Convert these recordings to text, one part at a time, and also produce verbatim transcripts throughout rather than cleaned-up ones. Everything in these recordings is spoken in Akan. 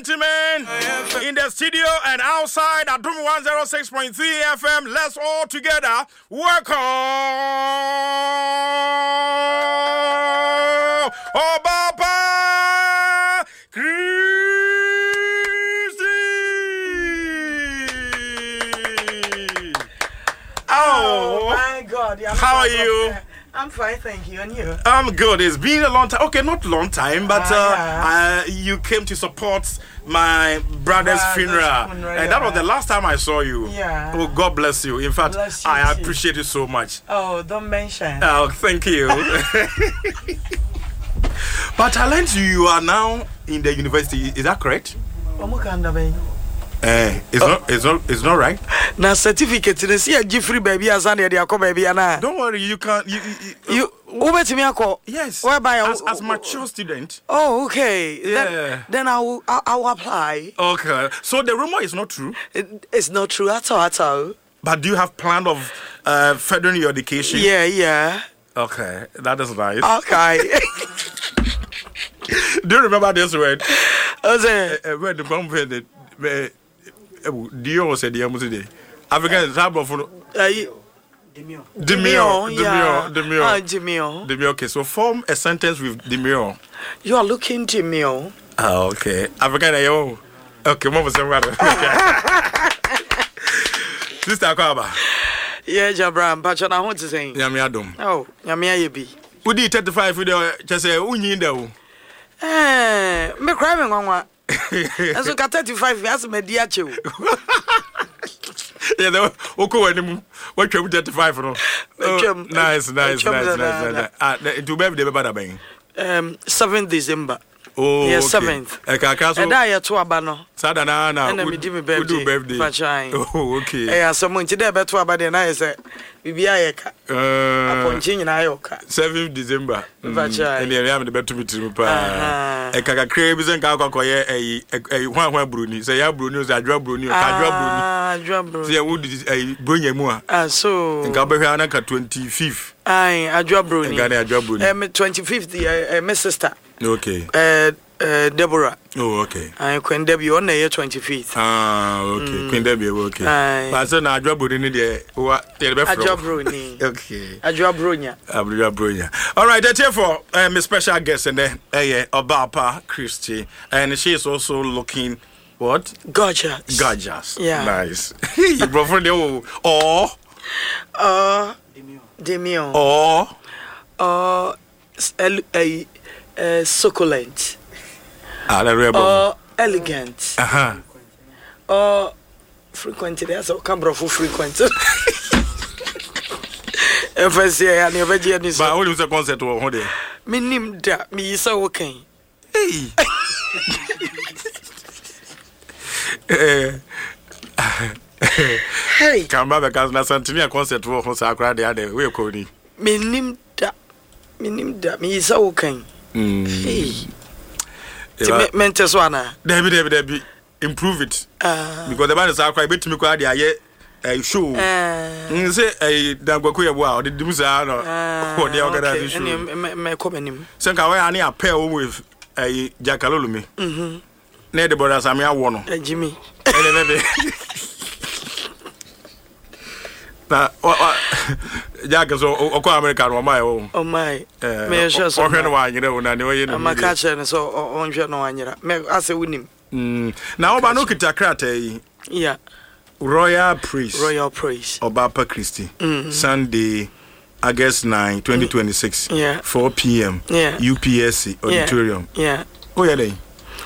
Gentlemen, in the studio and outside at Doom one oh six point three F M, let's all together welcome Obapa Christy. Oh, my God. Yeah, how are you? I'm fine, thank you. And you? I'm good. It's been a long time. Okay, not long time, but uh, Ah, uh, you came to support my brother's Brother's funeral, funeral, and that yeah. was the last time I saw you. Yeah. Oh, God bless you. In fact, Bless you I too. appreciate it so much. Oh, don't mention. Oh, thank you. But I learned you are now in the university. Is that correct? Eh, it's not. It's not. It's not right. Na certificate ni see a free baby asan de akọ baby ana. Don't worry. You can. You. You. You ubetimi akọ. Yes. Whereby as as mature student. Oh, okay. Yeah. Then, then I will I, I will apply. Okay. So the rumor is not true. It, it's not true at all, at all. But do you have plan of uh, furthering your education? Yeah, yeah. Okay, that is nice. Okay. Do you remember this word? What's it? Uh, word the company the Dio said the Amuside. African is hard for Demio. demure, Demio, yeah. demure, Ah, demio. demure. Okay, so form a sentence with demure. You are looking demio. Ah, okay. African, yo. Okay, mama say what? Sister Akaba. Yeah, Jabram, but I want to say. Yami Adam. Oh, Yamia Yebi. Would you thirty-five with the just say Unyi though? Eh, me crying one. As you got thirty-five years, me dear chew. Yeah, the Oko and what you thirty-five no. Chum, Nice, nice, chum, nice, da, nice, da, nice. Ah, to be the better bang. Um, seventh December. Oh, yeah, okay. seventh. Okay, castle. And I had two abano. Sada na na. And I did my birthday. birthday. Pachai. Oh, okay. Eh, someone today better about the night. Bibi ayeka. Uh, Upon changing ayoka. seventh December. Pachai. And I am the better to me pa. E kaka crabs and kaka koye eh eh one one bruni. Say ya bruni, say adwa bruni, kadwa bruni. Ah, adwa bruni. Say would eh bronya mu a. Ah, so. Nka be hwa na ka twenty-fifth. Ai, adwa bruni. Nka na adwa bruni. Eh, twenty-fifth, eh, my sister. Okay. Eh, Uh, Deborah. Oh, okay. I Queen Debbie on the year twenty-fifth. Ah, okay. Mm. Queen Debbie, okay. Aye. But so now, job would need the what? A job bruni. Okay. A job brunya. A job brunya. All right. That's it for uh, my special guest and then uh, yeah, Obapa Christy, and she is also looking what? Gorgeous. Gorgeous. Yeah. Nice. You brought from the or uh demio or or a uh, succulent. Ah, the rebel. Or elegant. Uh huh. Or frequent. There's a camera for frequent. If I say I never did this. But what is the concept of what? Me name that me is okay. Hey. Hey. Come back because na santini a concept of what Sakura the other way coding. Me name that. Me name that me is okay. Mm. Hey. Menteswana. Debbie, Debbie, Debbie, improve it. Uh, because the man is out cry, bet me quite a show. Uh, say a Dangoku, wow, the Dusa or the organization. My comment. Send away any a pair with a Jackalumi. Mm-hmm. Near the brothers, I'm your one. Jimmy. Now, Jack is all American or my own. Oh, my. Uh, May I show some? You know, and I know you know. I'm a catcher, and so on your no one. I say, win him. Now, Banukita Crate. Yeah. Royal Priest. Royal Praise. Obapa Christy. Mm-hmm. Sunday, August ninth, twenty twenty-six. Yeah. four p.m. Yeah. U P S C Auditorium. Yeah. Oh, yeah, they.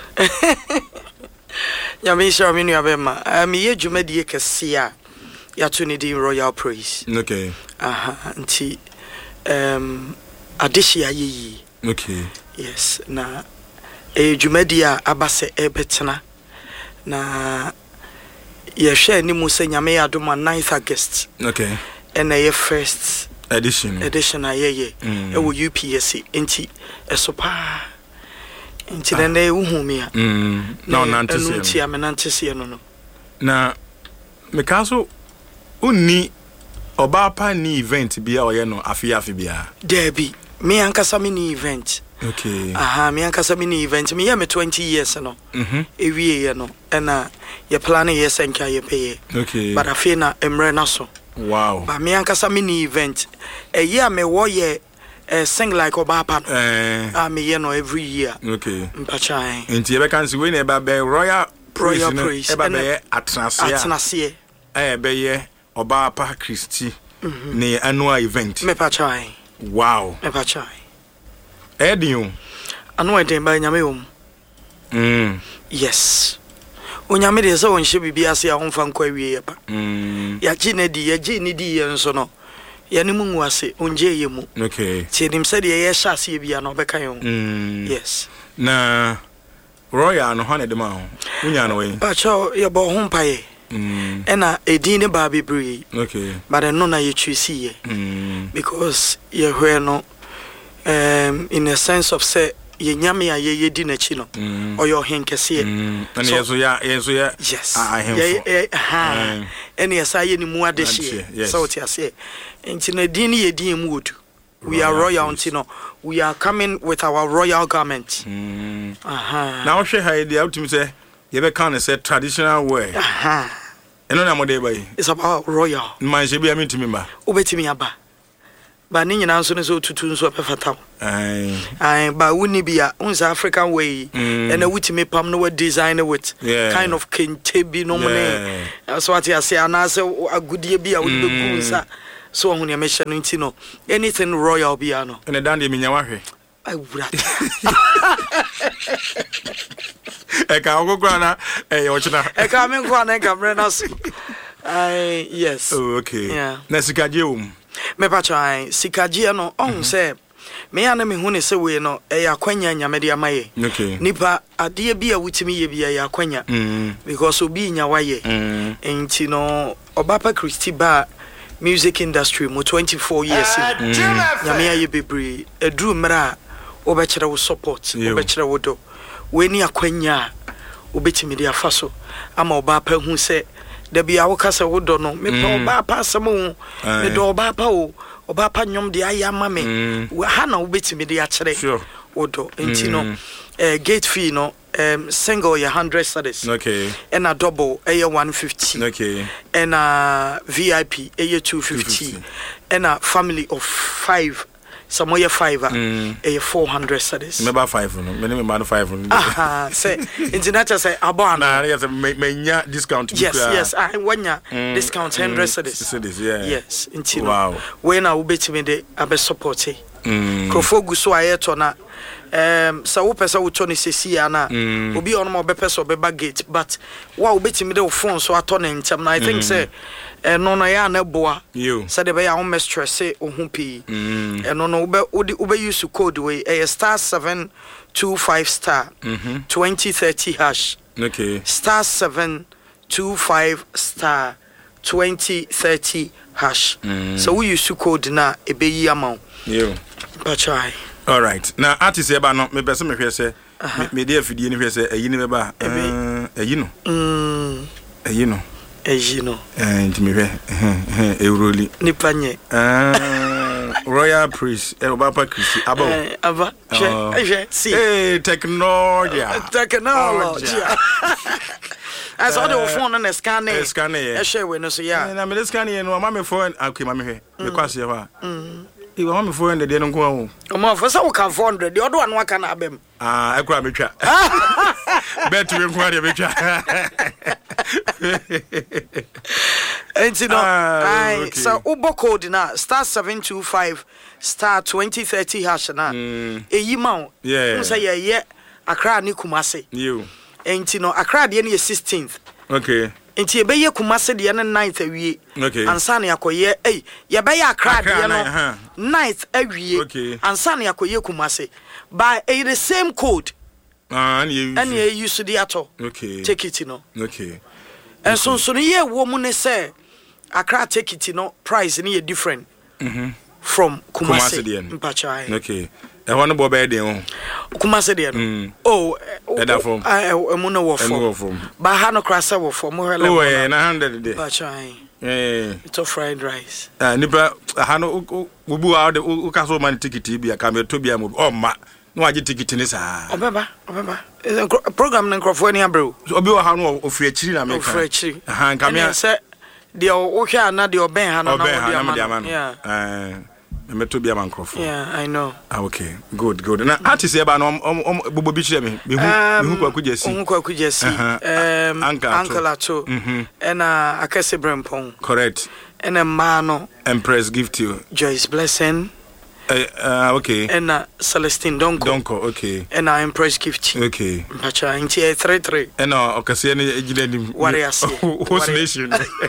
Yeah, me sure me know abema. I me ye dwuma die kese ya to ne din Royal Praise. Okay. Aha, nti um adehia yeyi. Okay. Yes, na e dwuma die a abase ebetena. Na ye hwe ni mu se nyame ya doma ninth August. Okay. And na ye first edition. Edition ayeye. Mm. E wo U P S C nti esopa. Nti na na ehu me a. Mm. No nantese. No nti am nantese no no. Na me kaso uni Obapa ni event bia oye no afi afi bia. Debbie, me ankasa me ni event. Okay. Aha, me ankasa mini event me ye me twenty years no. Mhm. Ewie ye no. Ena ye plan ye senka ye pay. Okay. But afi na emre na so. Wow. But me ankasa mini event. E year me wo ye uh, sing like Obapa. Eh. Ah, me ye no every year. Okay. Mpachai. Inti ebe kan si we na eba be Royal Royal Praise. Praise. Eba be atnase. Atnase. Eh be ye Obapa Christie. Ne annual event. Me pachai. Wow. Me pachai. Edion. Anu eden ba nyame wom. Mm. Yes. Onyame de se wonhye bibia se a wonfa nkwa wie ye ba. Mm. Ya gi na di, ya gi ni di ye nso no. Ya ni mu ase, onje ye mu. Okay. Ti nim se de ye hya ase bia no beka yo. Mm. Yes. Na Royal no hane de ma ho. Unya no we. Ba cho ye bo ho mpaye. Mm. Ena edin ne ba bebre. Okay. But no na ye choose ye. Mm. Because ye hwe no um in a sense of say ye nyame a ye yedi na chi no or your henkese mm and yeso ya yeso ya yes ye ha ene yesa ye ni mu adehye so ti ase enti na din ye din mu odu we are royal enti no we are coming with our royal garment mm aha na wo hwe ha ye dia utimi say ye be kan say traditional wear aha eno na mo dey by it's about royal man she be am ntimi ba obetimi aba ba ni nyina nso ne so tutu nso apefata ai ai ba wuni bia unsa African way and a wutimi pam no design with yeah. kind of kentebi no money so what you say na say agudie bia wudi be gu nsa so ohun ya mehye no ntino anything royal bia no ene dan de minya wahwe ai wura e ka ogogwa na e yo china e ka me kwa na camera na so ai yes oh okay yeah. Na sikaje um me pa chai sikaje no on say me ana me hu ne se we no e ya kwanya nyame de amaye okay nipa ade bia wutimi ye bia ya kwanya mm because obi nya waye mm enti no Obapa Christie ba music industry mo twenty-four years nyame aye bebre edru mra obekere wo support obekere wo do we ni akwanya obetimi de afaso ama Obapa hu se da bia wo kasa wo do no me pa Obapa asemo me do Obapa o Obapa nyom de ayama me ha na obetimi de akere sure wodo enti no eh gate fee no um single ya one hundred cedis okay and a double a one fifty okay and a V I P a two fifty and a family of five some year five a four hundred cedis remember five no me me five no aha say internet say abon na yes menya discount yes yes I wanya discount one hundred cedis cedis yeah yes enti wow when I ubetimi de abe support e mm krofogu so ayeto na um so wo pesa wo to ne sesi ana obi on mo be pesa be gate but wa wo betimi de wo phone so ato ne ntem na I think say eh no no ya na boa you say de be ya wo stress e o hu pi eh no no wo be wo be use code we eh star seven two five star twenty thirty hash okay star seven two five star twenty thirty hash so we use code na e be yi amount you pachai all right now artist e ba no me pese me hwe se me dey afidie ni hwe se ayi ni be ba ayi no mm ayi no ayi no eh ntimi hwe eh euroli nipa nye ah Royal Praise e Obapa Christie aba eh aba je je si eh technology technology as all the phone na scan e scan e share we no so ya na me scan e no ma me phone okay ma me hwe me kwase ho mm e wa me phone de de no ko ho o ma for say we can four hundred the other one aka na abem ah ekura me twa bet we kwa de me twa enti no ai so ubo code na star seven two five star twenty thirty hash na eyi ma yeah say ye ye Accra ni Kumase you enti no Accra de na sixteenth okay enti ebe ye Kumase de na ninth awie okay ansa na yakoye eh ye be ye Accra de no ninth awie okay ansa na yakoye Kumase by a the same code ah and you and you use the ato okay take it no okay and so so ye wo mu ne say Accra take it no price ni different mhm from Kumase Kumase okay e ho no bo be de ho Kumase de no oh e da from e mu no wo from ba ha no krasa wo from mo hele oh eh na one hundred de Pachai eh it's a fried rice ah nipa ha no wo bu wa de wo ka so man ticket bi aka me to bia mo oh ma no waje ticket ni saa obeba obeba program na nkrofo ni abrew obi wa ha no ofri akiri na meka ofri akiri aha nka me se de o hwe ana de oben ha no na wo de ama yeah eh me to be a nkrofo yeah I know ah okay good good na artist e ba no bobo bi kire me me hu me hu kwaku jesi hu kwaku jesi um uncle ato ena akese brempon correct ena ma no Empress gift you Joyce Blessing uh, uh okay ena Celestine Donko Donko okay ena Empress gift okay acha inti three three ena okase ne ejide ni warriors host nation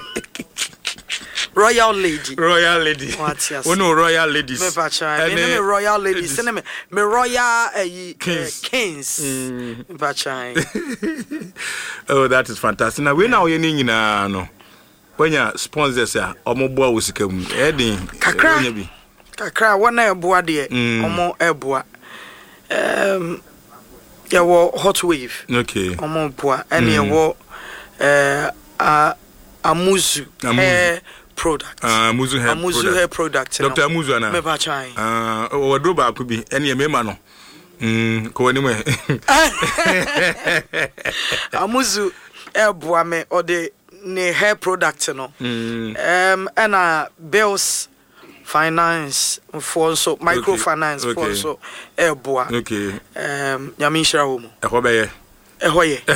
Royal Lady Royal Lady oh no Royal Ladies me bacha me me Royal Ladies me me Royal uh, Kings, uh, Kings. Mm. bacha oh that is fantastic now we now you nyina no when ya sponsors ya omoboa wosika mu e din kakra bi kakra wona eboa de omo eboa um ya wo Hot Wave okay omo boa ene ya wo eh a Amuzu hair product ah Amuzu hair Amuzu product. hair product Doctor Amuzu ana me ba chan ah o do ba ko bi ene me ma no mm ko wani me Amuzu eboa me o de ne hair product no mm. um and uh bills finance for so microfinance okay. okay. for so eboa okay um nyamishira ho mu e ho be ye e ho ye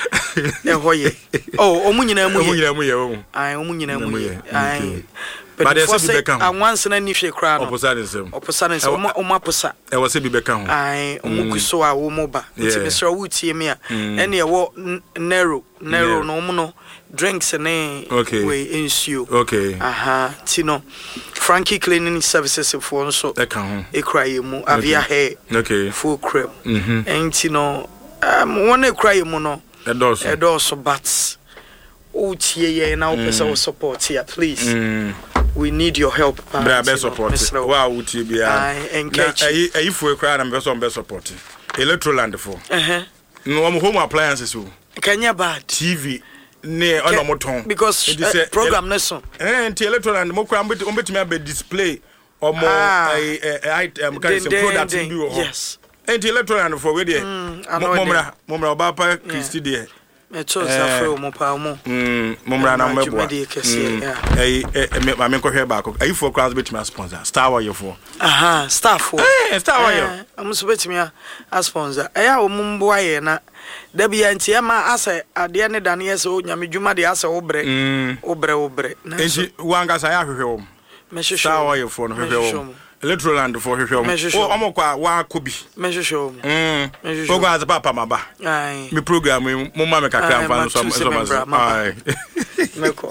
e ho ye oh omunyina mu ye omunyina mu ye o ai omunyina mu ye ai but there say be kan ho anwanse na ni hwe kra no oposa ne sem oposa ne sem o ma posa e wo se bi be kan ho ai omukuso a wo mo ba nti me sra wutie me a ene e wo narrow narrow no mo no drinks ne okay. we ensure okay aha tino Frankie cleaning services for so e kan ho e cry mu avia hair okay full cream mhm entino um one e cry mu no e dos e dos but o tie ye na o pesa support here please mm. we need your help bra be support wa o tie bia na ayi ayi fu e cry na be so be support Electroland for eh eh no home appliances o kanya bad T V ne ono moton because uh, program ne so eh nti Electroland mo kwa mbetimi abe display omo ai ai am kind of product bi wo yes nti Electroland for we there momra momra obapa Christy there me cho sa fro mo pa mo mm momra na mebo ai me me kohwe ba ko ai for crowds betimi sponsor Star Wire for aha Star for eh Star Wire am so betimi a sponsor ai a o mbo aye na da bia nti e ma ase ade ne dane ye so nyamedwuma de ase obre obre obre na nti wanga sa ya hwehwe wo me hwehwe Star Wire for no hwehwe wo Electroland for hwehwe wo o omokwa wa kobi me hwehwe wo mm program za papa maba ai me program mo ma me kakra mfa no so so ai meko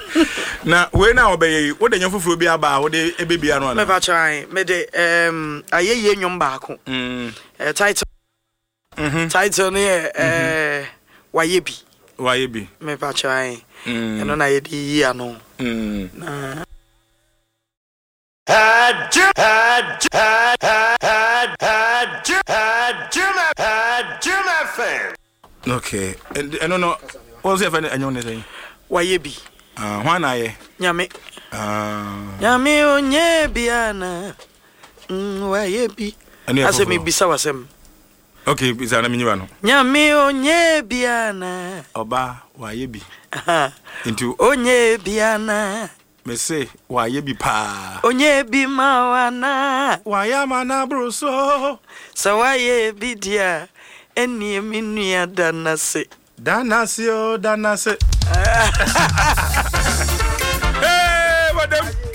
na we na obeye wo de nyafoforo bi aba wo de ebebia no ana me ba chan me de em ayeye nwom baako mm eh title mhm title ne eh wayebi wayebi me pa chan eno na yedi yi ano mm na had had had had had had had fan okay eno no what's your anyone say wayebi ah hwa na ye nyame ah nyame onye biana mm wayebi ase me bisa wasem okay bisa na minyiba no nyame onye biana oba wayebi into onye biana me say wayebi pa onye bi mawana wayama na bruso so wayebi dia eni minua danase danase o danase